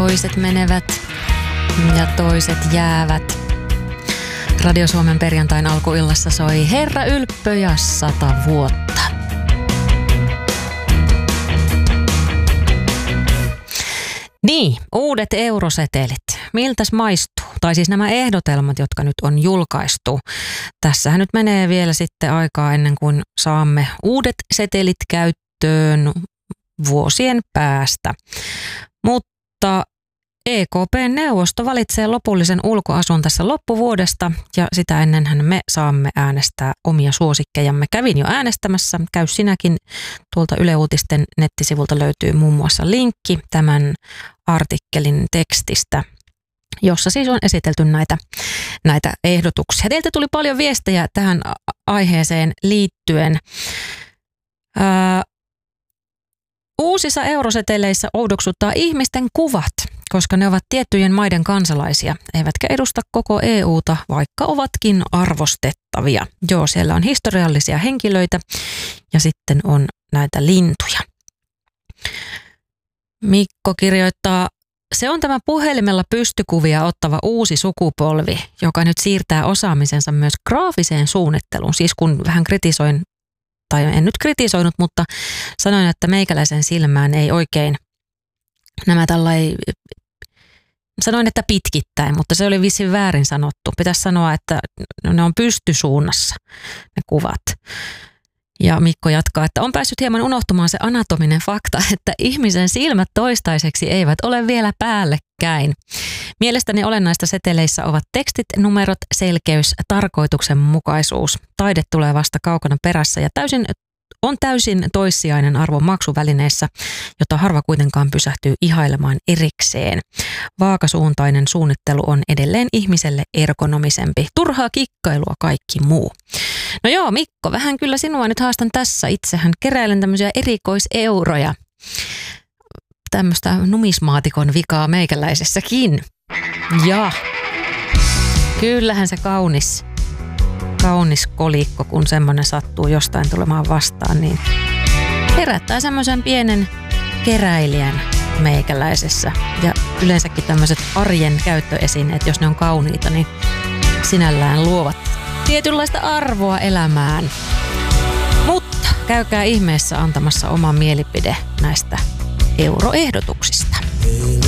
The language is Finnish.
toiset menevät ja toiset jäävät. Radio Suomen perjantain alkuillassa soi Herra Ylppö ja 100 vuotta. Niin, uudet eurosetelit. Miltäs maistuu? Tai siis nämä ehdotelmat, jotka nyt on julkaistu. Tässähän nyt menee vielä sitten aikaa ennen kuin saamme uudet setelit käyttöön vuosien päästä. Mutta EKP-neuvosto valitsee lopullisen ulkoasun tässä loppuvuodesta ja sitä ennenhän me saamme äänestää omia suosikkejamme. Kävin jo äänestämässä, käy sinäkin. Tuolta Yle Uutisten nettisivulta löytyy muun muassa linkki tämän artikkelin tekstistä, jossa siis on esitelty näitä ehdotuksia. Teiltä tuli paljon viestejä tähän aiheeseen liittyen. Uusissa euroseteleissä oudoksuttaa ihmisten kuvat, koska ne ovat tiettyjen maiden kansalaisia, eivätkä edusta koko EUta, vaikka ovatkin arvostettavia. Joo, siellä on historiallisia henkilöitä ja sitten on näitä lintuja. Mikko kirjoittaa, se on tämä puhelimella pystykuvia ottava uusi sukupolvi, joka nyt siirtää osaamisensa myös graafiseen suunnitteluun. Siis kun vähän kritisoin, tai en nyt kritisoinut, mutta sanoin, että meikäläisen silmään ei oikein nämä sanoin, että pitkittäin, mutta se oli vissiin väärin sanottu. Pitäisi sanoa, että ne on pystysuunnassa ne kuvat. Ja Mikko jatkaa, että on päässyt hieman unohtumaan se anatominen fakta, että ihmisen silmät toistaiseksi eivät ole vielä päällekkäin. Mielestäni olennaista seteleissä ovat tekstit, numerot, selkeys, tarkoituksenmukaisuus. Taide tulee vasta kaukana perässä ja on täysin toissijainen arvo maksuvälineissä, jota harva kuitenkaan pysähtyy ihailemaan erikseen. Vaakasuuntainen suunnittelu on edelleen ihmiselle ergonomisempi. Turhaa kikkailua kaikki muu. No joo, Mikko, vähän kyllä sinua nyt haastan tässä. Itsehän keräilen tämmöisiä erikoiseuroja. Tämmöistä numismaatikon vikaa meikäläisessäkin. Ja kyllähän se kaunis kolikko, kun semmoinen sattuu jostain tulemaan vastaan, niin herättää semmoisen pienen keräilijän meikäläisessä. Ja yleensäkin tämmöiset arjen käyttöesineet, jos ne on kauniita, niin sinällään luovat tietynlaista arvoa elämään. Mutta käykää ihmeessä antamassa oma mielipide näistä euroehdotuksista.